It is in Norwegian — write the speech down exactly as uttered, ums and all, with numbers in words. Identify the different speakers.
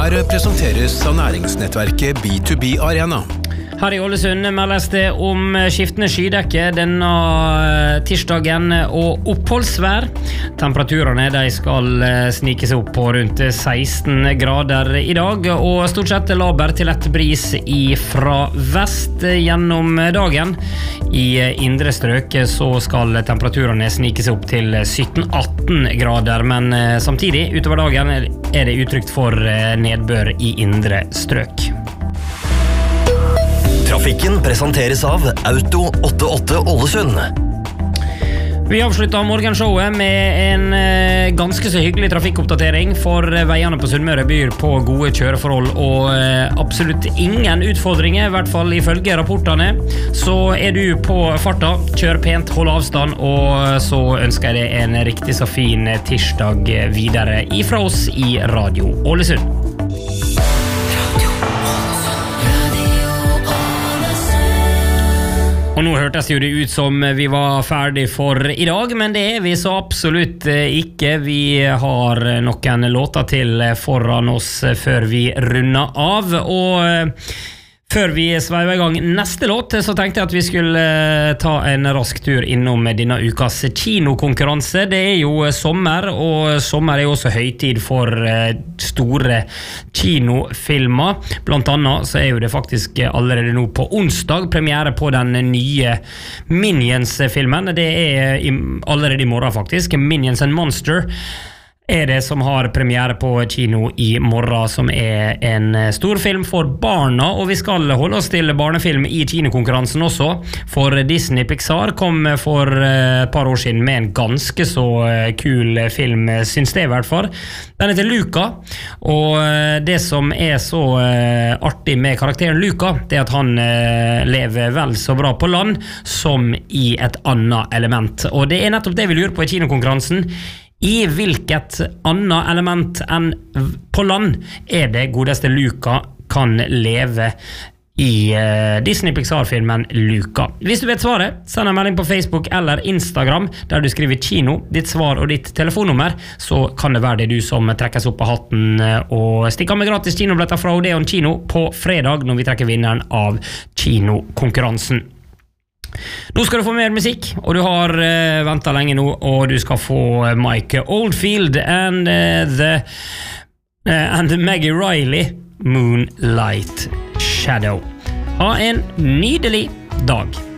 Speaker 1: Her presenteres av næringsnettverket B to B Arena.
Speaker 2: Her i Ålesund meldes det om skiftende skydekke denne tirsdagen og oppholdsvær. Temperaturene de skal snike seg opp på rundt seksten grader i dag, og stort sett laber til lett bris fra vest gjennom dagen. I indre strøk så skal temperaturene snike seg opp til sytten atten grader, men samtidig utover dagen er det utrygt for nedbør i indre strøk.
Speaker 3: Trafikken presenteres av Auto åttiåtte Ålesund.
Speaker 2: Vi avslutter morgenshowet med en ganske så hyggelig trafikkoppdatering, for veiene på Sunnmøre byr på gode kjøreforhold og absolutt ingen utfordringer, i hvert fall ifølge rapportene. Så er du på farta, kjør pent, hold avstand, og så ønsker jeg deg en riktig så fin tirsdag videre ifra oss i Radio Ålesund. Og nå hørtes jo det ut som vi var ferdig for i dag, men det er vi så absolutt ikke. Vi har noen låter til foran oss før vi runder av, og før vi sveiver i gang neste låt, så tenkte jeg at vi skulle ta en rask tur innom denne ukas kinokonkurranse. Det er jo sommer, og sommer er jo også høytid for store kinofilmer. Blant annet så er jo det faktisk allerede nå på onsdag premiere på den nye Minions-filmen. Det er allerede i morgen faktisk, Minions and Monster er det som har premiere på kino i morgen, som er en stor film for barna, og vi skal holde oss til barnefilm i kinokonkurransen også, for Disney Pixar kom for et par år siden med en ganske så kul film, synes det i hvert fall. Den heter Luca, og det som er så artig med karakteren Luca, det er at han lever vel så bra på land som i et annet element, og det er nettopp det vi lurer på i kinokonkurransen. I hvilket annet element enn på land er det godeste Luca kan leve i uh, Disney Pixar-filmen Luca? Hvis du vet svaret, send en melding på Facebook eller Instagram der du skriver kino, ditt svar og ditt telefonnummer, så kan det være det du som trekkes opp av hatten og stikker av med gratis kinobilletter fra Odeon Kino på fredag når vi trekker vinneren av kinokonkurransen. Nå skal du få mer musikk, og du har uh, ventet lenge nå, og du skal få Mike Oldfield and uh, the uh, and Maggie Riley, Moonlight Shadow. Ha en nydelig dag.